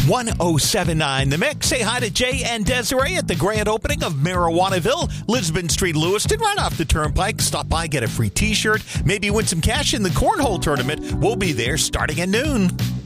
1079 The Mix. Say hi to Jay and Desiree at the grand opening of Marijuanaville, Lisbon Street, Lewiston, right off the Turnpike. Stop by, get a free t-shirt, maybe win some cash in the cornhole tournament. We'll be there starting at noon.